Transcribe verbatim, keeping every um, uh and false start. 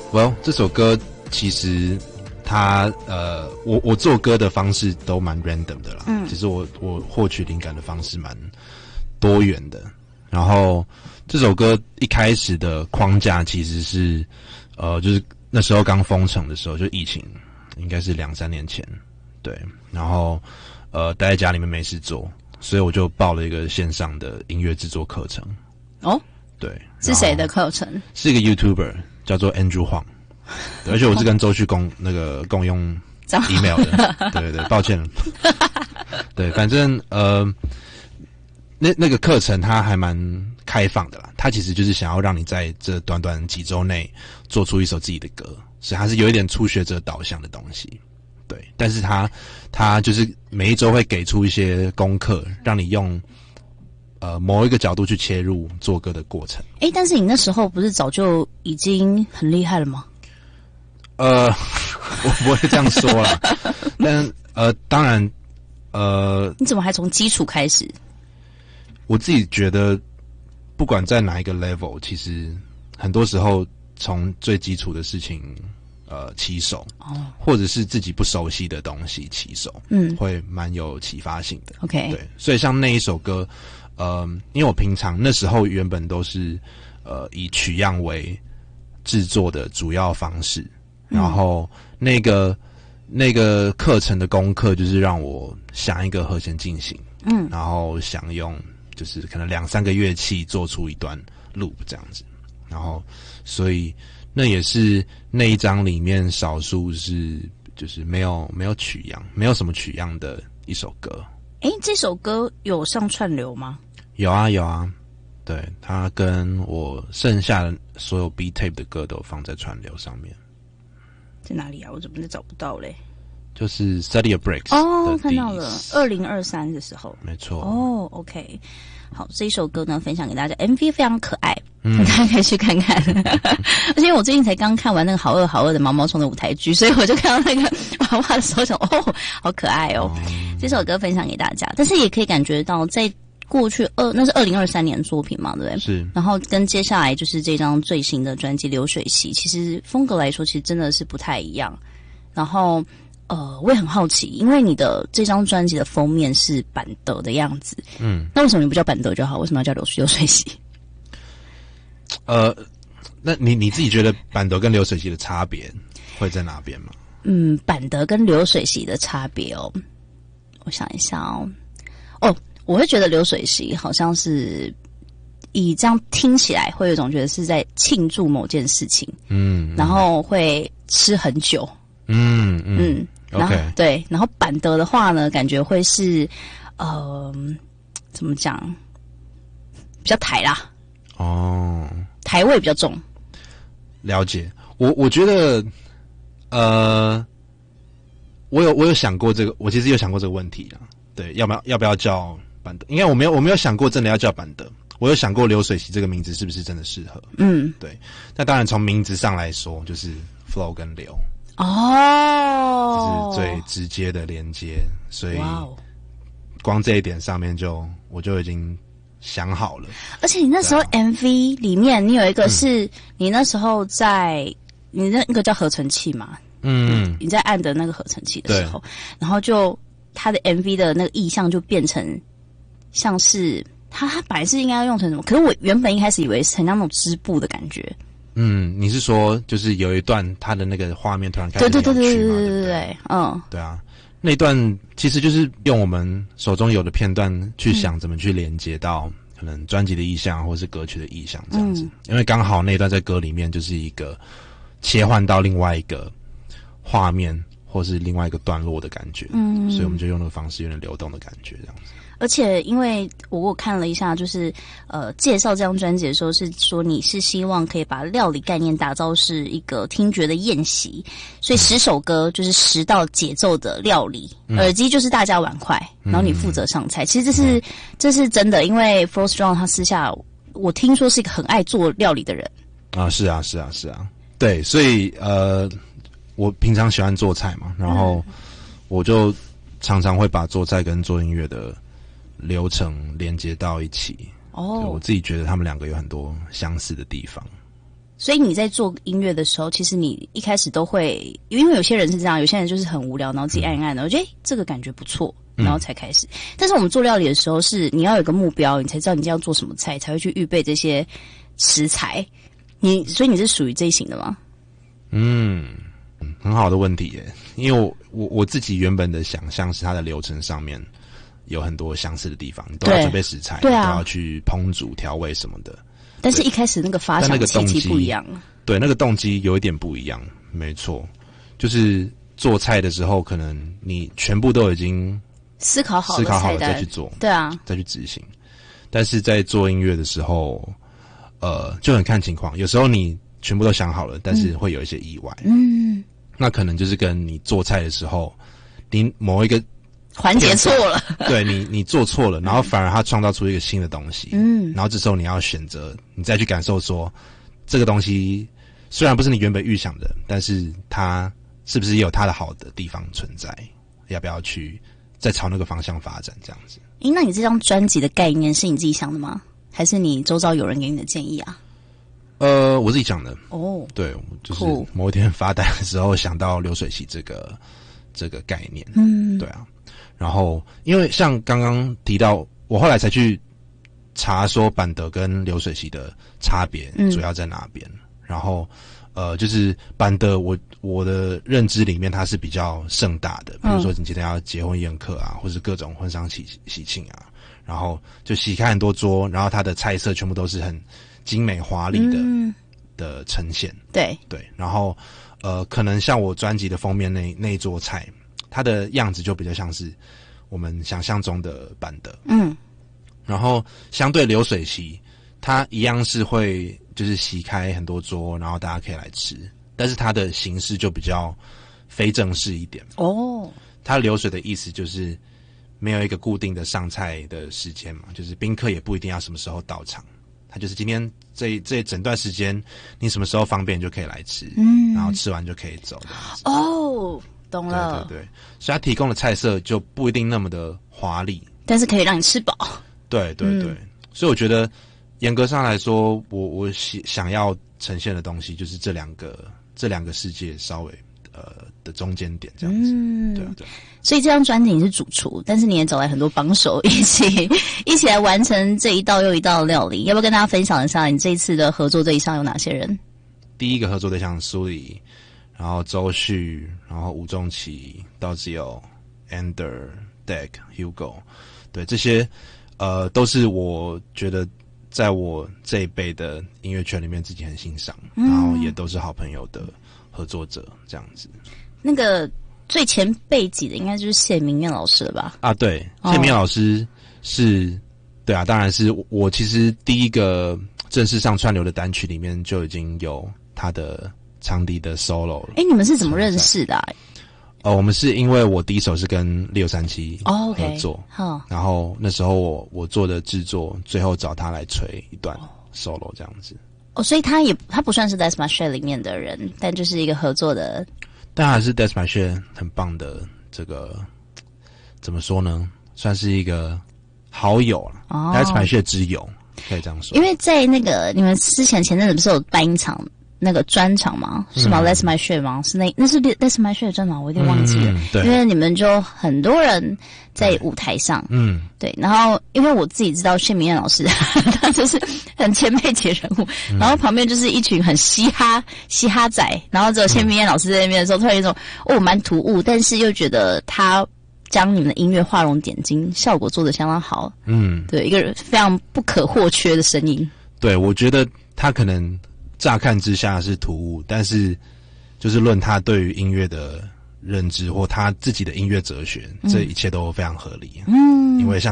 Well， 这首歌其实它呃，我我做歌的方式都蛮 random 的啦。嗯，其实我我获取灵感的方式蛮多元的。然后这首歌一开始的框架其实是呃，就是那时候刚封城的时候，就疫情，应该是两三年前，对。然后呃，待在家里面没事做，所以我就报了一个线上的音乐制作课程。 哦， 对， 是谁的课程？ 是一个 YouTuber。叫做 Andrew Huang， 而且我是跟周旭共那个共用 email 的，对对对，抱歉了。对，反正呃，那那个课程它还蛮开放的啦，它其实就是想要让你在这短短几周内做出一首自己的歌，所以它是有一点初学者导向的东西。对，但是它它就是每一周会给出一些功课，让你用呃，某一个角度去切入做歌的过程。 诶，但是你那时候不是早就已经很厉害了吗？ 呃，我不会这样说啦。但呃，当然，呃， 你怎么还从基础开始？ 我自己觉得，不管在哪一个 level， 其实很多时候从最基础的事情呃起手，哦，或者是自己不熟悉的东西起手，嗯，会蛮有启发性的。 OK， 对，所以像那一首歌。呃，因为我平常那时候原本都是呃以取样为制作的主要方式，然后那个那个课程的功课就是让我想一个和弦进行，嗯，然后想用就是可能两三个乐器做出一段 loop 这样子，然后所以那也是那一张里面少数是就是没有没有取样，没有什么取样的一首歌。 诶，这首歌有上串流吗？ 有啊有啊，对，他跟我剩下的所有 B tape 的歌都放在串流上面。 在哪里啊？我怎么都找不到嘞？ 就是 Study a Breaks 哦，看到了，二零二三的时候， 没错。 哦 ，OK， 好，这一首歌呢，分享给大家 ，M V 非常可爱，嗯，大家可以去看看。而且我最近才刚看完那个好饿好饿的毛毛虫的舞台剧，所以我就看到那个娃娃的时候想，哦，好可爱哦。嗯、这首歌分享给大家，但是也可以感觉到在。过去二那是二零二三年作品嘛，对不对？ 是。 然后跟接下来就是这张最新的专辑《流水席》，其实风格来说，其实真的是不太一样。然后呃，我也很好奇，因为你的这张专辑的封面是板德的样子，嗯，那为什么你不叫板德就好？为什么要叫流流水席？ 呃，那你你自己觉得板德跟流水席的差别会在哪边吗？ 嗯，板德跟流水席的差别哦，我想一下哦，哦。我会觉得流水席好像是以这样听起来会有一种觉得是在庆祝某件事情，嗯，然后会吃很久，嗯嗯，嗯然后 okay. 对，然后板德的话呢，感觉会是呃怎么讲，比较台啦， 哦， 台味比较重。 了解，我我觉得呃，我有我有想过这个，我其实有想过这个问题啦，对，要不要要不要叫。板德，应该我没有我没有想过真的要叫板德，我有想过流水席这个名字是不是真的适合？嗯，对。那当然从名字上来说，就是 flow 跟流哦， 这是最直接的连接，所以光这一点上面就我就已经想好了。 而且你那时候 M V 里面，你有一个是、嗯、你那时候在你那个叫合成器嘛，嗯，你在按的那个合成器的时候，然后就它的 M V 的那个意象就变成。像是它，它本来是应该要用成什么？可是我原本一开始以为是很像那种织布的感觉。 嗯，你是说就是有一段它的那个画面突然开始对对对对对对对对，嗯， 对啊，那段其实就是用我们手中有的片段去想怎么去连接到可能专辑的意象或是歌曲的意象这样子，嗯、因为刚好那段在歌里面就是一个切换到另外一个画面或是另外一个段落的感觉，嗯，所以我们就用那个方式有点流动的感觉这样子。 而且因为我我看了一下，就是呃介绍这张专辑的时候是说你是希望可以把料理概念打造是一个听觉的宴席，所以十首歌就是十道节奏的料理，嗯、耳机就是大家碗筷，然后你负责上菜。嗯、其实这是、嗯、这是真的，因为 Flo Strong 他私下我听说是一个很爱做料理的人啊，是啊是啊是啊，对，所以呃我平常喜欢做菜嘛，然后我就常常会把做菜跟做音乐的流程连接到一起哦，我自己觉得他们两个有很多相似的地方。 所以你在做音乐的时候，其实你一开始都会，因为有些人是这样，有些人就是很无聊，然后自己按一按的，我觉得、欸、这个感觉不错，然后才开始、嗯。但是我们做料理的时候，是你要有个目标，你才知道你今天要做什么菜，才会去预备这些食材。你所以你是属于这一型的吗？ 嗯，很好的问题耶，因为我我我自己原本的想象是它的流程上面有很多相似的地方，你都要准备食材，对啊，都要去烹煮、调味什么的。 但是一开始那个发想契机不一样， 对，那个动机有一点不一样，没错，就是做菜的时候，可能你全部都已经思考好了， 思考好了再去做， 对啊， 再去执行。但是在做音乐的时候，呃，就很看情况，有时候你全部都想好了，但是会有一些意外，嗯，那可能就是跟你做菜的时候，你某一个环节错了， 对你，你做错了，然后反而它创造出一个新的东西，嗯，然后这时候你要选择，你再去感受说，这个东西虽然不是你原本预想的，但是它是不是也有它的好的地方存在？要不要去再朝那个方向发展？这样子。 诶，那你这张专辑的概念是你自己想的吗？还是你周遭有人给你的建议啊？ 呃，我自己想的。 哦， 对，就是某一天发呆的时候想到流水席这个这个概念，嗯，对啊。然后，因为像刚刚提到，我后来才去查说板德跟流水席的差别主要在哪边。嗯、然后，呃，就是板德，我我的认知里面它是比较盛大的，比如说你今天要结婚宴客啊，或是各种婚丧喜喜庆啊，然后就席开很多桌，然后它的菜色全部都是很精美华丽的、嗯、的呈现。 对对，然后呃，可能像我专辑的封面那那一桌菜。它的样子就比较像是我们想象中的板德，嗯，然后相对流水席，它一样是会就是席开很多桌，然后大家可以来吃，但是它的形式就比较非正式一点哦。它流水的意思就是没有一个固定的上菜的时间嘛，就是宾客也不一定要什么时候到场，它就是今天这这整段时间你什么时候方便就可以来吃，嗯，然后吃完就可以走这样子哦。懂了， 对对对，所以他提供的菜色就不一定那么的华丽， 但是可以让你吃饱。 对对对，嗯、所以我觉得严格上来说，我我想要呈现的东西就是这两个这两个世界稍微呃的中间点这样子。嗯，对对。 所以这张专辑你是主厨，但是你也找来很多帮手一起一起来完成这一道又一道的料理。要不要跟大家分享一下你这一次的合作对象有哪些人？ 第一个合作对象苏里。然后周旭，然后吴仲奇、道之友、Ander、Deck、Hugo， 对，这些呃都是我觉得在我这一辈的音乐圈里面自己很欣赏，嗯、然后也都是好朋友的合作者，这样子。 那个最前辈级的应该就是谢明燕老师了吧？ 啊，对，谢明燕老师是，哦、对啊，当然是我，我其实第一个正式上串流的单曲里面就已经有他的。长笛的 solo 了。 哎，你们是怎么认识的、啊？ 呃，我们是因为我第一首是跟六三七合作，哦 okay 然后那时候我我做的制作，最后找他来吹一段 solo 这样子。 哦，所以他也他不算是 That's My Shit 里面的人，但就是一个合作的。 但还是 That's My Shit 很棒的这个怎么说呢？算是一个好友了、哦、，That's My Shit 之友，可以这样说。 因为在那个你们之前前阵子不是有办一场？那个专场吗？是吗、嗯、？That's My Shit 吗？是那那是 That's My Shit 的专场，我有点忘记了。嗯、对，因为你们就很多人在舞台上，嗯，对。然后因为我自己知道谢明燕老师，他就是很前辈级人物、嗯，然后旁边就是一群很嘻哈嘻哈仔，然后只有谢明燕老师在那边的时候，突然有一种哦蛮突兀，但是又觉得他将你们的音乐画龙点睛，效果做得相当好。嗯，对，一个非常不可或缺的声音。 对，我觉得他可能。乍看之下是突兀，但是就是论他对于音乐的认知或他自己的音乐哲学，嗯、这一切都非常合理。嗯，因为像。